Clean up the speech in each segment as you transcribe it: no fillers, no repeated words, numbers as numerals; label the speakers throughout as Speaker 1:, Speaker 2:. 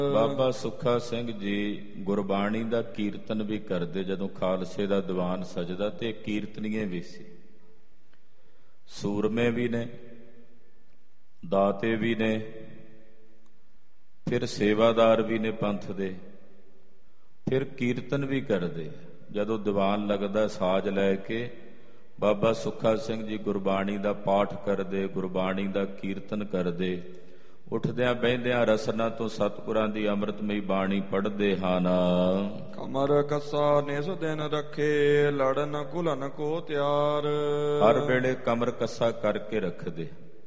Speaker 1: ਬਾਬਾ ਸੁੱਖਾ ਸਿੰਘ ਜੀ ਗੁਰਬਾਣੀ ਦਾ ਕੀਰਤਨ ਵੀ ਕਰਦੇ। ਜਦੋਂ ਖਾਲਸੇ ਦਾ ਦੀਵਾਨ ਸਜਦਾ ਤੇ ਕੀਰਤਨੀਏ ਵੀ ਸੀ, ਸੂਰਮੇ ਵੀ ਨੇ, ਦਾਤੇ ਵੀ ਨੇ, ਫਿਰ ਸੇਵਾਦਾਰ ਵੀ ਨੇ ਪੰਥ ਦੇ, ਫਿਰ ਕੀਰਤਨ ਵੀ ਕਰਦੇ। ਜਦੋਂ ਦੀਵਾਨ ਲੱਗਦਾ ਸਾਜ਼ ਲੈ ਕੇ ਬਾਬਾ ਸੁੱਖਾ ਸਿੰਘ ਜੀ ਗੁਰਬਾਣੀ ਦਾ ਪਾਠ ਕਰਦੇ, ਗੁਰਬਾਣੀ ਦਾ ਕੀਰਤਨ ਕਰਦੇ। ਉੱਠਦਿਆਂ ਬਹਿੰਦਿਆਂ ਰਸਨਾ ਤੋਂ ਸਤਿਗੁਰਾਂ ਦੀ ਅੰਮ੍ਰਿਤਮਈ ਬਾਣੀ ਪੜ੍ਹਦੇ ਹਨ।
Speaker 2: ਕਮਰ ਕੱਸਾ ਨਿਸ ਦਿਨ ਰੱਖੇ, ਲੜਨ ਘੁਲਨ ਕੋ ਤਿਆਰ।
Speaker 1: ਹਰ ਵੇਲੇ ਕਮਰ ਕੱਸਾ ਕਰਕੇ ਰੱਖਦੇ।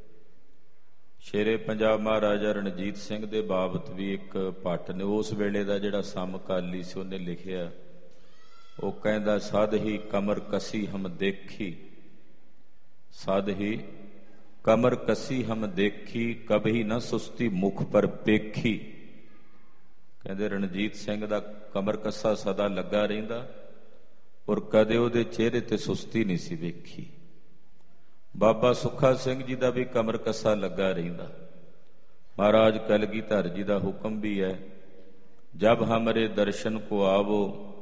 Speaker 1: ਸ਼ੇਰੇ ਪੰਜਾਬ ਮਹਾਰਾਜਾ ਰਣਜੀਤ ਸਿੰਘ ਦੇ ਬਾਬਤ ਵੀ ਇੱਕ ਭੱਟ ਨੇ, ਉਸ ਵੇਲੇ ਦਾ ਜਿਹੜਾ ਸਮਕਾਲੀ ਸੀ, ਉਹਨੇ ਲਿਖਿਆ। ਉਹ ਕਹਿੰਦਾ, ਸਦ ਹੀ ਕਮਰ ਕਸੀ ਹਮ ਦੇਖੀ, ਸਦ ਹੀ ਕਮਰ ਕਸੀ ਹਮ ਦੇਖੀ, ਕਭੀ ਨਾ ਸੁਸਤੀ ਮੁਖ ਪਰ ਪੇਖੀ। ਕਹਿੰਦੇ ਰਣਜੀਤ ਸਿੰਘ ਦਾ ਕਮਰ ਕੱਸਾ ਸਦਾ ਲੱਗਾ ਰਹਿੰਦਾ ਔਰ ਕਦੇ ਉਹਦੇ ਚਿਹਰੇ ਤੇ ਸੁਸਤੀ ਨਹੀਂ ਸੀ ਵੇਖੀ। ਬਾਬਾ ਸੁੱਖਾ ਸਿੰਘ ਜੀ ਦਾ ਵੀ ਕਮਰ ਕੱਸਾ ਲੱਗਾ ਰਹਿੰਦਾ। ਮਹਾਰਾਜ ਕਲਗੀਧਰ ਜੀ ਦਾ ਹੁਕਮ ਵੀ ਹੈ, ਜਬ ਹਮਰੇ ਦਰਸ਼ਨ ਕੋ ਆਵੋ,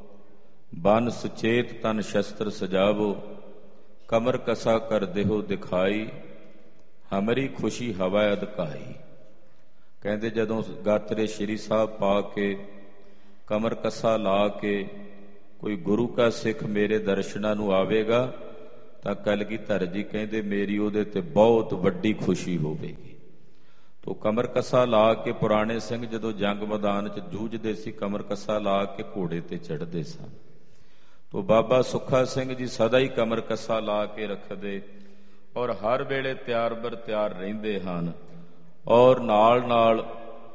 Speaker 1: ਬਨ ਸੁਚੇਤ ਤਨ ਸ਼ਸਤਰ ਸਜਾਵੋ, ਕਮਰ ਕਸਾ ਕਰ ਦੇਹੋ ਦਿਖਾਈ, ਹਮਰੀ ਖੁਸ਼ੀ ਹਵਾ ਅਧਕਾਈ। ਕਹਿੰਦੇ ਜਦੋਂ ਗਾਤਰੇ ਸ਼੍ਰੀ ਸਾਹਿਬ ਪਾ ਕੇ ਕਮਰ ਕੱਸਾ ਲਾ ਕੇ ਕੋਈ ਗੁਰੂ ਕਾ ਸਿੱਖ ਮੇਰੇ ਦਰਸ਼ਨਾਂ ਨੂੰ ਆਵੇਗਾ ਤਾਂ ਕਲਗੀਧਰ ਜੀ ਕਹਿੰਦੇ ਮੇਰੀ ਉਹਦੇ ਤੇ ਬਹੁਤ ਵੱਡੀ ਖੁਸ਼ੀ ਹੋਵੇਗੀ। ਤੋ ਕਮਰ ਕੱਸਾ ਲਾ ਕੇ ਪੁਰਾਣੇ ਸਿੰਘ ਜਦੋਂ ਜੰਗ ਮੈਦਾਨ 'ਚ ਜੂਝਦੇ ਸੀ, ਕਮਰ ਕੱਸਾ ਲਾ ਕੇ ਘੋੜੇ ਤੇ ਚੜ੍ਹਦੇ ਸਨ। ਤੋ ਬਾਬਾ ਸੁੱਖਾ ਸਿੰਘ ਜੀ ਸਦਾ ਹੀ ਕਮਰ ਕੱਸਾ ਲਾ ਕੇ ਰੱਖਦੇ ਔਰ ਹਰ ਵੇਲੇ ਤਿਆਰ ਬਰ ਤਿਆਰ ਰਹਿੰਦੇ ਹਨ। ਔਰ ਨਾਲ ਨਾਲ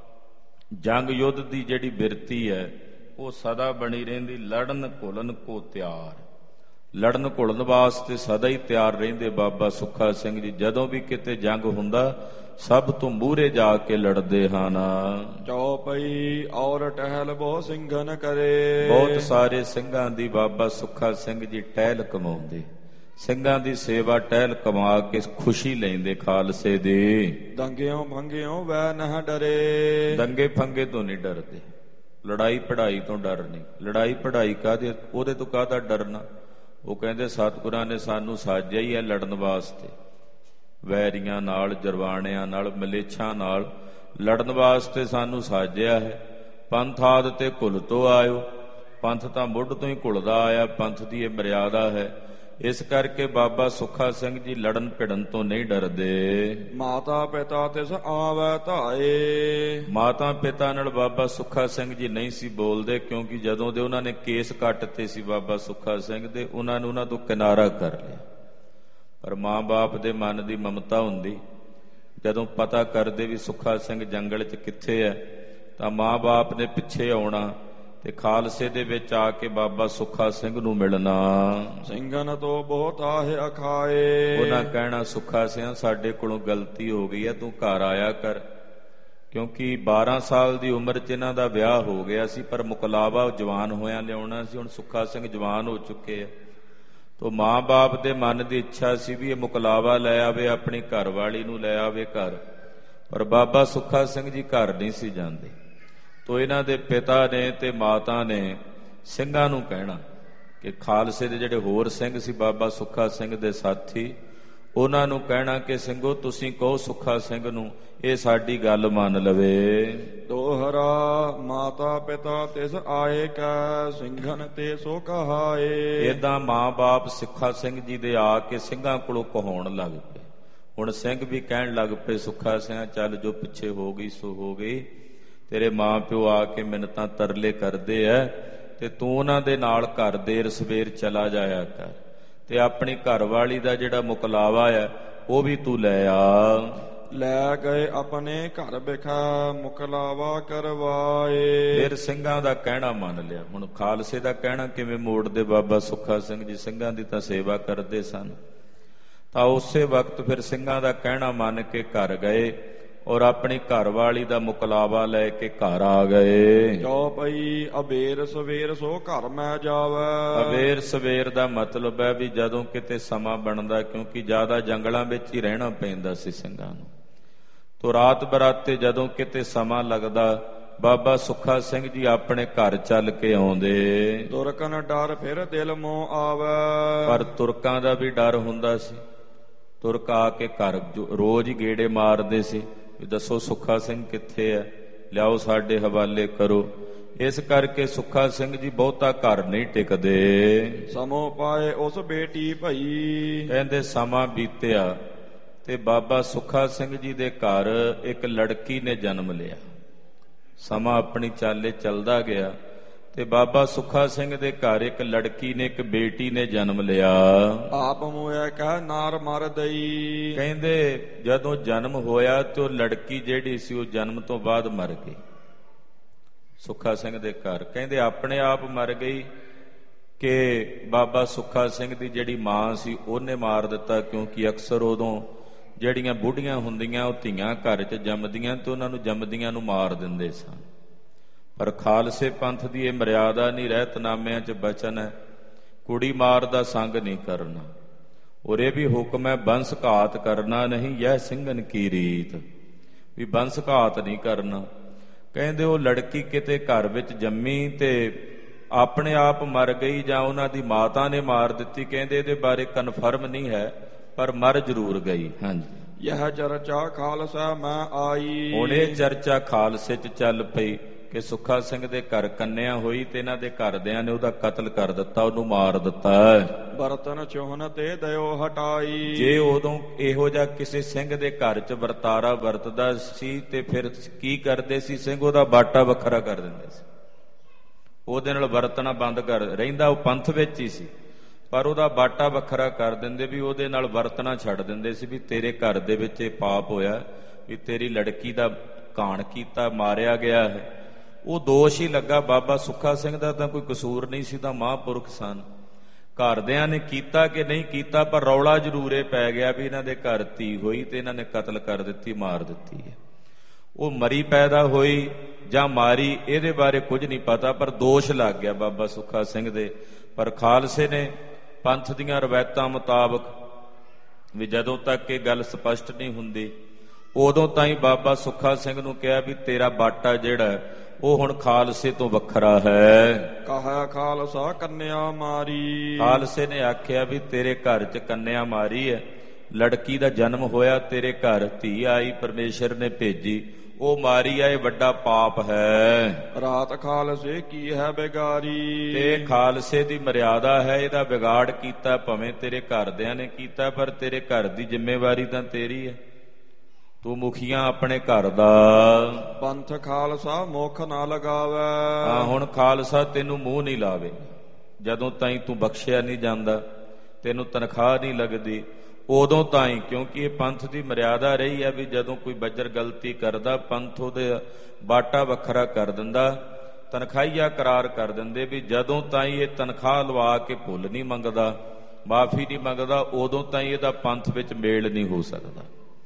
Speaker 1: ਜੰਗ ਯੁੱਧ ਦੀ ਜਿਹੜੀ ਬਿਰਤੀ ਹੈ ਉਹ ਸਦਾ ਬਣੀ ਰਹਿੰਦੀ। ਲੜਨ ਘੁਲਨ ਕੋ ਤਿਆਰ, ਲੜਨ ਘੁਲਣ ਵਾਸਤੇ ਸਦਾ ਹੀ ਤਿਆਰ ਰਹਿੰਦੇ ਬਾਬਾ ਸੁੱਖਾ ਸਿੰਘ ਜੀ। ਜਦੋਂ ਵੀ ਕਿਤੇ ਜੰਗ ਹੁੰਦਾ ਸਭ ਤੋਂ ਮੂਹਰੇ ਜਾ ਕੇ ਲੜਦੇ ਹਨ।
Speaker 2: ਚੌਪਈ ਔਰ ਟਹਿਲ ਬਹੁ ਸਿੰਘਨ ਕਰੇ,
Speaker 1: ਬਹੁਤ ਸਾਰੇ ਸਿੰਘਾਂ ਦੀ ਬਾਬਾ ਸੁੱਖਾ ਸਿੰਘ ਜੀ ਟਹਿਲ ਕਮਾਉਂਦੇ। ਸਿੰਘਾਂ ਦੀ ਸੇਵਾ ਟਹਿਲ ਕਮਾ ਕੇ ਖੁਸ਼ੀ ਲੈਂਦੇ ਖਾਲਸੇ ਦੀ।
Speaker 2: ਦੰਗਿਓ ਭੰਗਿਓ ਵੈ ਨਾ ਡਰੇ,
Speaker 1: ਦੰਗੇ ਫੰਗੇ ਤੋਂ ਨਹੀਂ ਡਰਦੇ, ਲੜਾਈ ਪੜਾਈ ਤੋਂ ਡਰ ਨਹੀਂ। ਲੜਾਈ ਪੜਾਈ ਕਾਹਦੇ, ਉਹਦੇ ਤੋਂ ਕਾਹਦਾ ਡਰਨਾ। ਉਹ ਕਹਿੰਦੇ ਸਤਿਗੁਰਾਂ ਨੇ ਸਾਨੂੰ ਸਾਜਿਆ ਹੀ ਹੈ ਲੜਨ ਵਾਸਤੇ, ਵੈਰੀਆਂ ਨਾਲ, ਜਰਵਾਣਿਆਂ ਨਾਲ, ਮਲੇਛਾਂ ਨਾਲ ਲੜਨ ਵਾਸਤੇ ਸਾਨੂੰ ਸਾਜਿਆ ਹੈ। ਪੰਥ ਆਦਿ ਤੇ ਘੁਲ ਤੋਂ ਆਇਓ, ਪੰਥ ਤਾਂ ਮੁੱਢ ਤੋਂ ਹੀ ਘੁਲਦਾ ਆਇਆ, ਪੰਥ ਦੀ ਇਹ ਮਰਿਆਦਾ ਹੈ। ਇਸ ਕਰਕੇ ਬਾਬਾ ਸੁੱਖਾ ਸਿੰਘ ਜੀ ਲੜਨ ਭਿੜਨ ਤੋਂ ਨਹੀਂ ਡਰਦੇ।
Speaker 2: ਮਾਤਾ ਪਿਤਾ ਤਿਸ ਆਵੈ ਧਾਏ,
Speaker 1: ਮਾਤਾ ਪਿਤਾ ਨਾਲ ਬਾਬਾ ਸੁੱਖਾ ਸਿੰਘ ਜੀ ਨਹੀਂ ਸੀ ਬੋਲਦੇ, ਕਿਉਂਕਿ ਜਦੋਂ ਦੇ ਉਹਨਾਂ ਨੇ ਕੇਸ ਕੱਟਤੇ ਸੀ ਬਾਬਾ ਸੁੱਖਾ ਸਿੰਘ ਦੇ, ਉਹਨਾਂ ਨੂੰ ਉਹਨਾਂ ਤੋਂ ਕਿਨਾਰਾ ਕਰ ਲਿਆ। ਪਰ ਮਾਂ ਬਾਪ ਦੇ ਮਨ ਦੀ ਮਮਤਾ ਹੁੰਦੀ। ਜਦੋਂ ਪਤਾ ਕਰਦੇ ਵੀ ਸੁੱਖਾ ਸਿੰਘ ਜੰਗਲ 'ਚ ਕਿੱਥੇ ਹੈ ਤਾਂ ਮਾਂ ਬਾਪ ਨੇ ਪਿੱਛੇ ਆਉਣਾ ਤੇ ਖਾਲਸੇ ਦੇ ਵਿੱਚ ਆ ਕੇ ਬਾਬਾ ਸੁੱਖਾ ਸਿੰਘ ਨੂੰ ਮਿਲਣਾ।
Speaker 2: ਸਿੰਘਨ ਤੋਂ ਬਹੁਤ ਆਹੇ ਅਖਾਏ,
Speaker 1: ਉਹਨਾਂ ਕਹਿਣਾ ਸੁੱਖਾ ਸਿੰਘ ਸਾਡੇ ਕੋਲੋਂ ਗਲਤੀ ਹੋ ਗਈ ਹੈ, ਤੂੰ ਘਰ ਆਇਆ ਕਰ। ਕਿਉਂਕਿ 12 ਸਾਲ ਦੀ ਉਮਰ 'ਚ ਇਹਨਾਂ ਦਾ ਵਿਆਹ ਹੋ ਗਿਆ ਸੀ, ਪਰ ਮੁਕਲਾਵਾ ਜਵਾਨ ਹੋਇਆਂ ਲਿਆਉਣਾ ਸੀ। ਹੁਣ ਸੁੱਖਾ ਸਿੰਘ ਜਵਾਨ ਹੋ ਚੁੱਕੇ ਆ। ਤੋ ਮਾਂ ਬਾਪ ਦੇ ਮਨ ਦੀ ਇੱਛਾ ਸੀ ਵੀ ਇਹ ਮੁਕਲਾਵਾ ਲੈ ਆਵੇ, ਆਪਣੀ ਘਰ ਵਾਲੀ ਨੂੰ ਲੈ ਆਵੇ ਘਰ। ਪਰ ਬਾਬਾ ਸੁੱਖਾ ਸਿੰਘ ਜੀ ਘਰ ਨਹੀਂ ਸੀ ਜਾਂਦੇ। ਤੋ ਇਹਨਾਂ ਦੇ ਪਿਤਾ ਨੇ ਤੇ ਮਾਤਾ ਨੇ ਸਿੰਘਾਂ ਨੂੰ ਕਹਿਣਾ ਕਿ ਖਾਲਸੇ ਦੇ ਜਿਹੜੇ ਹੋਰ ਸਿੰਘ ਸੀ ਬਾਬਾ ਸੁੱਖਾ ਸਿੰਘ ਦੇ ਸਾਥੀ, ਉਹਨਾਂ ਨੂੰ ਕਹਿਣਾ ਕਿ ਸਿੰਘੋ ਤੁਸੀਂ ਕਹੋ ਸੁੱਖਾ ਸਿੰਘ ਨੂੰ ਇਹ ਸਾਡੀ ਗੱਲ ਮੰਨ ਲਵੇ।
Speaker 2: ਦੋਹਰਾ ਮਾਤਾ ਪਿਤਾ ਤਿਸ ਆਏ ਕੈ, ਸਿੰਘਨ ਤੇ ਸੋ ਕਹਾਏ।
Speaker 1: ਏਦਾਂ ਮਾਂ ਬਾਪ ਸੁੱਖਾ ਸਿੰਘ ਜੀ ਦੇ ਆ ਕੇ ਸਿੰਘਾਂ ਕੋਲੋਂ ਕਹਾਉਣ ਲੱਗ ਪਏ। ਹੁਣ ਸਿੰਘ ਵੀ ਕਹਿਣ ਲੱਗ ਪਏ ਸੁੱਖਾ ਸਿੰਘ ਚੱਲ ਜੋ ਪਿੱਛੇ ਹੋ ਗਈ ਸੋ ਹੋ ਗਈ, ਤੇਰੇ ਮਾਂ ਪਿਓ ਆ ਕੇ ਮਿੰਨਤਾਂ ਤਰਲੇ ਕਰਦੇ ਐ ਤੇ ਤੂੰ ਉਹਨਾਂ ਦੇ ਨਾਲ ਘਰ ਦੇਰ ਸਵੇਰ ਚਲਾ ਜਾਇਆ ਕਰ ਤੇ ਆਪਣੀ ਘਰ ਵਾਲੀ ਦਾ ਜਿਹੜਾ ਮੁਕਲਾਵਾ ਹੈ ਉਹ ਵੀ ਤੂੰ ਲੈ ਆ।
Speaker 2: ਲੈ ਗਏ ਆਪਣੇ ਘਰ ਬਿਖਾ, ਮੁਕਲਾਵਾ ਕਰਵਾਏ।
Speaker 1: ਫਿਰ ਸਿੰਘਾਂ ਦਾ ਕਹਿਣਾ ਮੰਨ ਲਿਆ। ਹੁਣ ਖਾਲਸੇ ਦਾ ਕਹਿਣਾ ਕਿਵੇਂ ਮੋੜਦੇ ਬਾਬਾ ਸੁੱਖਾ ਸਿੰਘ ਜੀ, ਸਿੰਘਾਂ ਦੀ ਤਾਂ ਸੇਵਾ ਕਰਦੇ ਸਨ। ਤਾਂ ਉਸੇ ਵਕਤ ਫਿਰ ਸਿੰਘਾਂ ਦਾ ਕਹਿਣਾ ਮੰਨ ਕੇ ਘਰ ਗਏ ਔਰ ਆਪਣੀ ਘਰ ਵਾਲੀ ਦਾ ਮੁਕਲਾਵਾ ਲੈ ਕੇ ਘਰ ਆ ਗਏ।
Speaker 2: ਚੌਪਈ ਅਬੇਰ ਸਵੇਰ ਸੋ ਘਰ ਮੈਂ ਜਾਵੈ।
Speaker 1: ਅਬੇਰ ਸਵੇਰ ਦਾ ਮਤਲਬ ਹੈ ਵੀ ਜਦੋਂ ਕਿਤੇ ਸਮਾਂ ਬਣਦਾ, ਕਿਉਂਕਿ ਜ਼ਿਆਦਾ ਜੰਗਲਾਂ ਵਿੱਚ ਹੀ ਰਹਿਣਾ ਪੈਂਦਾ ਸੀ ਸਿੰਘਾਂ ਨੂੰ। ਤੋ ਰਾਤ ਬਰਾਤੇ ਜਦੋਂ ਕਿਤੇ ਸਮਾਂ ਲੱਗਦਾ ਬਾਬਾ ਸੁੱਖਾ ਸਿੰਘ ਜੀ ਆਪਣੇ ਘਰ ਚੱਲ ਕੇ ਆਉਂਦੇ,
Speaker 2: ਤੁਰਕਨ ਡਰ ਫਿਰ ਦਿਲ ਮੋਹ ਆਵੈ।
Speaker 1: ਪਰ ਤੁਰਕਾਂ ਦਾ ਵੀ ਡਰ ਹੁੰਦਾ ਸੀ। ਤੁਰਕ ਆ ਕੇ ਘਰ ਰੋਜ਼ ਹੀ ਗੇੜੇ ਮਾਰਦੇ ਸੀ ਵੀ ਦੱਸੋ ਸੁੱਖਾ ਸਿੰਘ ਕਿੱਥੇ ਹੈ, ਲਿਆਓ ਸਾਡੇ ਹਵਾਲੇ ਕਰੋ। ਇਸ ਕਰਕੇ ਸੁੱਖਾ ਸਿੰਘ ਜੀ ਬਹੁਤਾ ਘਰ ਨਹੀਂ ਟਿਕਦੇ।
Speaker 2: ਸਮੋ ਪਾਏ ਉਸ ਬੇਟੀ ਭਈ,
Speaker 1: ਕਹਿੰਦੇ ਸਮਾਂ ਬੀਤਿਆ ਤੇ ਬਾਬਾ ਸੁੱਖਾ ਸਿੰਘ ਜੀ ਦੇ ਘਰ ਇੱਕ ਲੜਕੀ ਨੇ ਜਨਮ ਲਿਆ। ਸਮਾਂ ਆਪਣੀ ਚਾਲੇ ਚੱਲਦਾ ਗਿਆ ਤੇ ਬਾਬਾ ਸੁੱਖਾ ਸਿੰਘ ਦੇ ਘਰ ਇੱਕ ਲੜਕੀ ਨੇ, ਇੱਕ ਬੇਟੀ ਨੇ ਜਨਮ ਲਿਆ।
Speaker 2: ਆਪ ਮੋਇਆ ਕਹਿ ਨਾਰ ਮਰ ਦਈ।
Speaker 1: ਕਹਿੰਦੇ ਜਦੋਂ ਜਨਮ ਹੋਇਆ ਤੇ ਉਹ ਲੜਕੀ ਜਿਹੜੀ ਸੀ ਉਹ ਜਨਮ ਤੋਂ ਬਾਅਦ ਮਰ ਗਈ ਸੁੱਖਾ ਸਿੰਘ ਦੇ ਘਰ। ਕਹਿੰਦੇ ਆਪਣੇ ਆਪ ਮਰ ਗਈ ਕਿ ਬਾਬਾ ਸੁੱਖਾ ਸਿੰਘ ਦੀ ਜਿਹੜੀ ਮਾਂ ਸੀ ਉਹਨੇ ਮਾਰ ਦਿੱਤਾ, ਕਿਉਂਕਿ ਅਕਸਰ ਉਦੋਂ ਜਿਹੜੀਆਂ ਬੁੱਢੀਆਂ ਹੁੰਦੀਆਂ ਉਹ ਧੀਆਂ ਘਰ 'ਚ ਜੰਮਦੀਆਂ ਤੇ ਉਹਨਾਂ ਨੂੰ ਜੰਮਦੀਆਂ ਨੂੰ ਮਾਰ ਦਿੰਦੇ ਸਨ। ਪਰ ਖਾਲਸੇ ਪੰਥ ਦੀ ਇਹ ਮਰਿਆਦਾ ਨਹੀਂ, ਰਹਿਤਨਾਮਿਆਂ 'ਚ ਬਚਨ ਹੈ, ਕੁੜੀ ਮਾਰ ਦਾ ਸੰਗ ਨਹੀਂ ਕਰਨਾ। ਉਰੇ ਵੀ ਹੁਕਮ ਹੈ ਬੰਸ ਘਾਤ ਕਰਨਾ ਨਹੀਂ, ਯਹ ਸਿੰਘਨ ਕੀ ਰੀਤ, ਵੀ ਬੰਸ ਘਾਤ ਨਹੀਂ ਕਰਨਾ। ਕਹਿੰਦੇ ਉਹ ਲੜਕੀ ਕਿਤੇ ਘਰ ਵਿੱਚ ਜੰਮੀ ਤੇ ਆਪਣੇ ਆਪ ਮਰ ਗਈ ਜਾਂ ਉਹਨਾਂ ਦੀ ਮਾਤਾ ਨੇ ਮਾਰ ਦਿੱਤੀ, ਕਹਿੰਦੇ ਇਹਦੇ ਬਾਰੇ ਕਨਫਰਮ ਨਹੀਂ ਹੈ, ਪਰ ਮਰ ਜ਼ਰੂਰ ਗਈ। ਹਾਂਜੀ,
Speaker 2: ਯਹ ਚਰਚਾ ਖਾਲਸਾ ਮੈਂ ਆਈ।
Speaker 1: ਹੁਣ ਇਹ ਚਰਚਾ ਖਾਲਸੇ 'ਚ ਚੱਲ ਪਈ ਕਿ ਸੁੱਖਾ ਸਿੰਘ ਦੇ ਘਰ ਕੰਨਿਆ ਹੋਈ ਤੇ ਇਹਨਾਂ ਦੇ ਘਰਦਿਆਂ ਨੇ ਉਹਦਾ ਕਤਲ ਕਰ ਦਿੱਤਾ, ਉਹਨੂੰ ਮਾਰ ਦਿੱਤਾ।
Speaker 2: ਬਰਤਨ ਚੋਹਨ ਤੇ ਦਇਓ ਹਟਾਈ।
Speaker 1: ਜੇ ਉਦੋਂ ਇਹੋ ਜਿਹਾ ਕਿਸੇ ਸਿੰਘ ਦੇ ਘਰ 'ਚ ਵਰਤਾਰਾ ਵਰਤਦਾ ਸੀ ਤੇ ਫਿਰ ਕੀ ਕਰਦੇ ਸੀ ਸਿੰਘ? ਉਹਦਾ ਬਾਟਾ ਵੱਖਰਾ ਕਰ ਦਿੰਦੇ ਸੀ, ਉਹਦੇ ਨਾਲ ਵਰਤਣਾ ਬੰਦ ਕਰ ਰਹਿੰਦਾ। ਉਹ ਪੰਥ ਵਿੱਚ ਹੀ ਸੀ ਪਰ ਉਹਦਾ ਬਾਟਾ ਵੱਖਰਾ ਕਰ ਦਿੰਦੇ ਵੀ ਉਹਦੇ ਨਾਲ ਵਰਤਣਾ ਛੱਡ ਦਿੰਦੇ ਸੀ ਵੀ ਤੇਰੇ ਘਰ ਦੇ ਵਿੱਚ ਇਹ ਪਾਪ ਹੋਇਆ ਵੀ ਤੇਰੀ ਲੜਕੀ ਦਾ ਘਾਣ ਕੀਤਾ, ਮਾਰਿਆ ਗਿਆ ਹੈ। ਉਹ ਦੋਸ਼ ਹੀ ਲੱਗਾ। ਬਾਬਾ ਸੁੱਖਾ ਸਿੰਘ ਦਾ ਤਾਂ ਕੋਈ ਕਸੂਰ ਨਹੀਂ ਸੀ, ਤਾਂ ਮਹਾਂਪੁਰਖ ਸਨ। ਘਰਦਿਆਂ ਨੇ ਕੀਤਾ ਕਿ ਨਹੀਂ ਕੀਤਾ, ਪਰ ਰੌਲਾ ਜ਼ਰੂਰ ਇਹ ਪੈ ਗਿਆ ਵੀ ਇਹਨਾਂ ਦੇ ਘਰ ਧੀ ਹੋਈ ਤੇ ਇਹਨਾਂ ਨੇ ਕਤਲ ਕਰ ਦਿੱਤੀ, ਮਾਰ ਦਿੱਤੀ ਹੈ। ਉਹ ਮਰੀ ਪੈਦਾ ਹੋਈ ਜਾਂ ਮਾਰੀ ਇਹਦੇ ਬਾਰੇ ਕੁਝ ਨਹੀਂ ਪਤਾ, ਪਰ ਦੋਸ਼ ਲੱਗ ਗਿਆ ਬਾਬਾ ਸੁੱਖਾ ਸਿੰਘ ਦੇ। ਪਰ ਖਾਲਸੇ ਨੇ ਪੰਥ ਦੀਆਂ ਰਵਾਇਤਾਂ ਮੁਤਾਬਕ ਵੀ ਜਦੋਂ ਤੱਕ ਇਹ ਗੱਲ ਸਪਸ਼ਟ ਨਹੀਂ ਹੁੰਦੀ ਉਦੋਂ ਤਾਈਂ ਬਾਬਾ ਸੁੱਖਾ ਸਿੰਘ ਨੂੰ ਕਿਹਾ ਵੀ ਤੇਰਾ ਬਾਟਾ ਜਿਹੜਾ ਉਹ ਹੁਣ ਖਾਲਸੇ ਤੋਂ ਵੱਖਰਾ ਹੈ।
Speaker 2: ਕਹਾ ਖਾਲਸਾ ਕੰਨਿਆ ਮਾਰੀ।
Speaker 1: ਖਾਲਸੇ ਨੇ ਆਖਿਆ ਵੀ ਤੇਰੇ ਘਰ 'ਚ ਕੰਨਿਆ ਮਾਰੀ ਹੈ, ਲੜਕੀ ਦਾ ਜਨਮ ਹੋਇਆ ਤੇਰੇ ਘਰ, ਧੀ ਆਈ ਪਰਮੇਸ਼ਰ ਨੇ ਭੇਜੀ, ਉਹ ਮਾਰੀ ਆ, ਇਹ ਵੱਡਾ ਪਾਪ ਹੈ।
Speaker 2: ਰਾਤ ਖਾਲਸੇ ਕੀ ਹੈ ਬਿਗਾਰੀ।
Speaker 1: ਤੇ ਖਾਲਸੇ ਦੀ ਮਰਿਆਦਾ ਹੈ, ਇਹਦਾ ਵਿਗਾੜ ਕੀਤਾ ਭਾਵੇਂ ਤੇਰੇ ਘਰਦਿਆਂ ਨੇ ਕੀਤਾ, ਪਰ ਤੇਰੇ ਘਰ ਦੀ ਜ਼ਿੰਮੇਵਾਰੀ ਤਾਂ ਤੇਰੀ ਹੈ, ਤੂੰ ਮੁਖੀਆ ਆਪਣੇ ਘਰ ਦਾ।
Speaker 2: ਪੰਥ ਖਾਲਸਾ ਮੁਖ ਨਾ ਲਗਾਵੇ।
Speaker 1: ਹਾਂ, ਹੁਣ ਖਾਲਸਾ ਤੈਨੂੰ ਮੂੰਹ ਨਹੀਂ ਲਾਵੇ ਜਦੋਂ ਤਾਈਂ ਤੂੰ ਬਖਸ਼ਿਆ ਨਹੀਂ ਜਾਂਦਾ, ਤੈਨੂੰ ਤਨਖਾਹ ਨਹੀਂ ਲੱਗਦੀ, ਉਦੋਂ ਤਾਈਂ। ਕਿਉਂਕਿ ਇਹ ਪੰਥ ਦੀ ਮਰਿਆਦਾ ਰਹੀ ਹੈ ਵੀ ਜਦੋਂ ਕੋਈ ਬੱਜਰ ਗਲਤੀ ਕਰਦਾ ਪੰਥ ਉਹਦੇ ਬਾਟਾ ਵੱਖਰਾ ਕਰ ਦਿੰਦਾ, ਤਨਖਾਹੀਆ ਕਰਾਰ ਕਰ ਦਿੰਦੇ ਵੀ ਜਦੋਂ ਤਾਈਂ ਇਹ ਤਨਖਾਹ ਲਵਾ ਕੇ ਭੁੱਲ ਨਹੀਂ ਮੰਗਦਾ, ਮਾਫੀ ਨਹੀਂ ਮੰਗਦਾ, ਉਦੋਂ ਤਾਈਂ ਇਹਦਾ ਪੰਥ ਵਿੱਚ ਮੇਲ ਨਹੀਂ ਹੋ ਸਕਦਾ।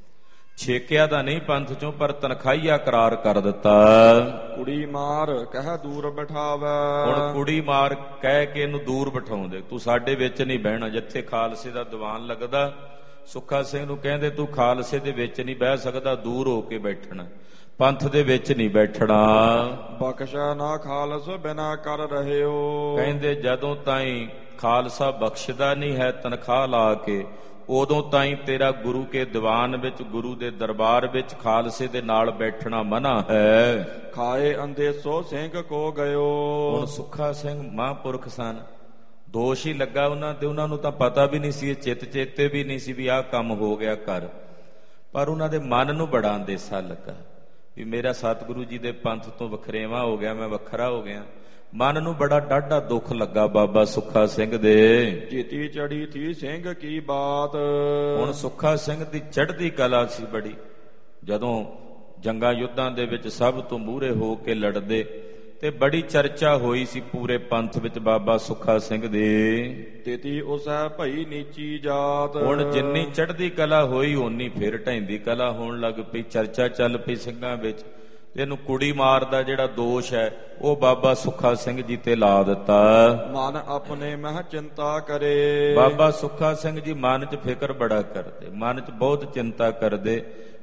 Speaker 1: ਛੇਕਿਆ ਤਾਂ ਨਹੀਂ ਪੰਥ ਚੋਂ, ਪਰ ਤਨਖਾਹੀਆ ਕਰਾਰ ਕਰ ਦਿੱਤਾ।
Speaker 2: ਕੁੜੀ ਮਾਰ ਕਹਿ ਦੂਰ ਬਿਠਾਵੇ।
Speaker 1: ਹੁਣ ਕੁੜੀ ਮਾਰ ਕਹਿ ਕੇ ਇਹਨੂੰ ਦੂਰ ਬਿਠਾਉਂਦੇ, ਤੂੰ ਸਾਡੇ ਵਿੱਚ ਨਹੀਂ ਬਹਿਣਾ। ਜਿੱਥੇ ਖਾਲਸੇ ਦਾ ਦੀਵਾਨ ਲੱਗਦਾ ਸੁੱਖਾ ਸਿੰਘ ਨੂੰ ਕਹਿੰਦੇ ਤੂੰ ਖਾਲਸੇ ਦੇ ਵਿੱਚ ਨਹੀਂ ਬਹਿ ਸਕਦਾ, ਦੂਰ ਹੋ ਕੇ ਬੈਠਣਾ, ਪੰਥ ਦੇ ਵਿੱਚ ਨਹੀਂ ਬੈਠਣਾ।
Speaker 2: ਬਖਸ਼ਾ ਨਾ ਖਾਲਸ ਬਿਨਾ ਕਰ ਰਹਿਓ।
Speaker 1: ਕਹਿੰਦੇ ਜਦੋਂ ਤਾਈਂ ਖਾਲਸਾ ਬਖਸ਼ਦਾ ਨਹੀਂ ਹੈ ਤਨਖਾਹ ਲਾ ਕੇ, ਉਦੋਂ ਤਾਈਂ ਤੇਰਾ ਗੁਰੂ ਕੇ ਦੀਵਾਨ ਵਿੱਚ, ਗੁਰੂ ਦੇ ਦਰਬਾਰ ਵਿੱਚ ਖਾਲਸੇ ਦੇ ਨਾਲ ਬੈਠਣਾ ਮਨਾ ਹੈ।
Speaker 2: ਖਾਏ ਅੰਦੇਸੋ ਸਿੰਘ ਕੋ ਗਇਓ।
Speaker 1: ਹੁਣ ਸੁੱਖਾ ਸਿੰਘ ਮਹਾਂਪੁਰਖ ਸਨ, ਦੋਸ਼ ਹੀ ਲੱਗਾ ਉਹਨਾਂ ਤੇ। ਉਹਨਾਂ ਨੂੰ ਤਾਂ ਪਤਾ ਵੀ ਨਹੀਂ ਸੀ, ਇਹ ਚਿੱਤ ਚੇਤੇ ਵੀ ਨਹੀਂ ਸੀ ਵੀ ਆਹ ਕੰਮ ਹੋ ਗਿਆ ਕਰ, ਪਰ ਉਹਨਾਂ ਦੇ ਮਨ ਨੂੰ ਬੜਾ ਅੰਦੇਸਾ ਲੱਗਾ ਵੀ ਮੇਰਾ ਸਤਿਗੁਰੂ ਜੀ ਦੇ ਪੰਥ ਤੋਂ ਵਖਰੇਵਾਂ ਹੋ ਗਿਆ, ਮੈਂ ਵੱਖਰਾ ਹੋ ਗਿਆ। ਮਨ ਨੂੰ ਬੜਾ ਡਾਢਾ ਦੁੱਖ ਲੱਗਾ ਬਾਬਾ ਸੁੱਖਾ ਸਿੰਘ ਦੇ।
Speaker 2: ਚੇਤੀ ਚੜੀ ਥੀ ਸਿੰਘ ਕੀ ਬਾਤ।
Speaker 1: ਹੁਣ ਸੁੱਖਾ ਸਿੰਘ ਦੀ ਚੜ੍ਹਦੀ ਕਲਾ ਸੀ ਬੜੀ, ਜਦੋਂ ਜੰਗਾਂ ਯੁੱਧਾਂ ਦੇ ਵਿੱਚ ਸਭ ਤੋਂ ਮੂਹਰੇ ਹੋ ਕੇ ਲੜਦੇ ਤੇ ਬੜੀ ਚਰਚਾ ਹੋਈ ਸੀ ਪੂਰੇ ਪੰਥ ਵਿੱਚ ਬਾਬਾ ਸੁੱਖਾ ਸਿੰਘ ਦੀ।
Speaker 2: ਤੇਤੀ ਉਸੈ ਭਈ ਨੀਚੀ ਜਾਤ।
Speaker 1: ਹੁਣ ਜਿੰਨੀ ਚੜ੍ਹਦੀ ਕਲਾ ਹੋਈ ਓਨੀ ਫਿਰ ਢਹਿੰਦੀ ਕਲਾ ਹੋਣ ਲੱਗ ਪਈ, ਚਰਚਾ ਚੱਲ ਪਈ ਸਿੰਘਾਂ ਵਿੱਚ। ਇਹਨੂੰ ਕੁੜੀ ਮਾਰ ਦਾ ਜਿਹੜਾ ਦੋਸ਼ ਹੈ ਉਹ ਬਾਬਾ ਸੁੱਖਾ ਸਿੰਘ ਜੀ ਤੇ ਲਾ ਦਿੱਤਾ।
Speaker 2: ਮਨ ਆਪਣੇ ਮਹਿ ਚਿੰਤਾ ਕਰੇ।
Speaker 1: ਬਾਬਾ ਸੁੱਖਾ ਸਿੰਘ ਜੀ ਮਨ 'ਚ ਫਿਕਰ ਬੜਾ ਕਰਦੇ, ਮਨ 'ਚ ਬਹੁਤ ਚਿੰਤਾ ਕਰਦੇ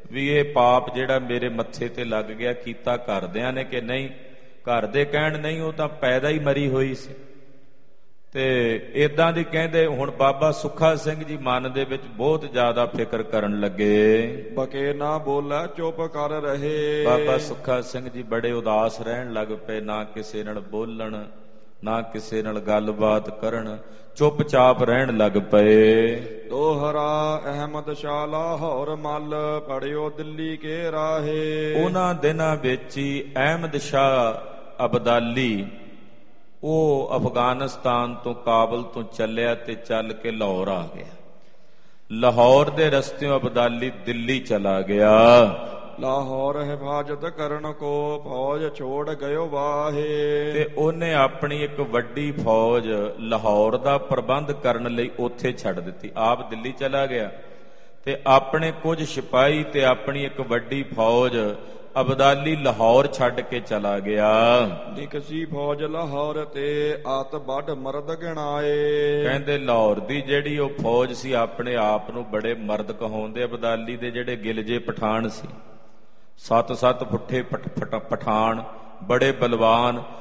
Speaker 1: ਵੀ ਇਹ ਪਾਪ ਜਿਹੜਾ ਮੇਰੇ ਮੱਥੇ ਤੇ ਲੱਗ ਗਿਆ ਕੀਤਾ ਘਰਦਿਆਂ ਨੇ ਕਿ ਨਹੀਂ। ਘਰ ਦੇ ਕਹਿਣ ਨਹੀਂ, ਉਹ ਤਾਂ ਪੈਦਾ ਹੀ ਮਰੀ ਹੋਈ ਸੀ। ਤੇ ਇਦਾਂ ਦੀ ਕਹਿੰਦੇ ਹੁਣ ਬਾਬਾ ਸੁੱਖਾ ਸਿੰਘ ਜੀ ਮਨ ਦੇ ਵਿੱਚ ਬਹੁਤ ਜ਼ਿਆਦਾ ਫਿਕਰ ਕਰਨ ਲੱਗੇ।
Speaker 2: ਬਕੇ ਨਾ ਬੋਲੇ ਚੁੱਪ ਕਰ ਰਹੇ।
Speaker 1: ਬਾਬਾ ਸੁੱਖਾ ਸਿੰਘ ਜੀ ਬੜੇ ਉਦਾਸ ਰਹਿਣ ਲੱਗ ਪਏ, ਨਾ ਕਿਸੇ ਨਾਲ ਬੋਲਣ ਨਾ ਕਿਸੇ ਨਾਲ ਗੱਲਬਾਤ ਕਰਨ, ਚੁੱਪਚਾਪ ਰਹਿਣ ਲੱਗ ਪਏ।
Speaker 2: ਦੋਹਰਾ ਅਹਿਮਦ ਸ਼ਾਹ ਲਾਹੌਰ ਮੱਲ ਪੜਿਓ ਦਿੱਲੀ ਕੇ ਰਾਹੇ।
Speaker 1: ਉਹਨਾਂ ਦਿਨਾਂ ਵਿੱਚ ਹੀ ਅਹਿਮਦ ਸ਼ਾਹ ਅਬਦਾਲੀ ਉਹ ਅਫਗਾਨਿਸਤਾਨ ਤੋਂ ਕਾਬਲ ਤੋਂ ਚੱਲਿਆ ਤੇ ਚੱਲ ਕੇ ਲਾਹੌਰ ਆ ਗਿਆ। ਲਾਹੌਰ ਦੇ ਰਸਤਿਓਂ ਅਬਦਾਲੀ ਦਿੱਲੀ ਚਲਾ ਗਿਆ।
Speaker 2: ਲਾਹੌਰ ਹਿਫਾਜ਼ਤ ਕਰਨ ਕੋ ਫੌਜ ਛੋੜ ਗਇਓ ਵਾਹੇ।
Speaker 1: ਤੇ ਉਹਨੇ ਆਪਣੀ ਇੱਕ ਵੱਡੀ ਫੌਜ ਲਾਹੌਰ ਦਾ ਪ੍ਰਬੰਧ ਕਰਨ ਲਈ ਉੱਥੇ ਛੱਡ ਦਿੱਤੀ। ਆਪ ਦਿੱਲੀ ਚਲਾ ਗਿਆ ਤੇ ਆਪਣੇ ਕੁਝ ਸਿਪਾਹੀ ਤੇ ਆਪਣੀ ਇੱਕ ਵੱਡੀ ਫੌਜ ਅਬਦਾਲੀ ਲਾਹੌਰ ਛੱਡ ਕੇ ਚਲਾ ਗਿਆ।
Speaker 2: ਨਿਕਸੀ ਫੌਜ ਲਾਹੌਰ ਤੇ ਆਤ ਵੱਢ ਮਰਦ ਗਿਣਾਏ।
Speaker 1: ਕਹਿੰਦੇ ਲਾਹੌਰ ਦੀ ਜਿਹੜੀ ਉਹ ਫੌਜ ਸੀ ਆਪਣੇ ਆਪ ਨੂੰ ਬੜੇ ਮਰਦ ਕਹਾਉਂਦੇ। ਅਬਦਾਲੀ ਦੇ ਜਿਹੜੇ ਗਿਲਜੇ ਪਠਾਨ ਸੀ, 7-7 ਫੁੱਠੇ ਪਠਾਨ, ਬੜੇ ਬਲਵਾਨ,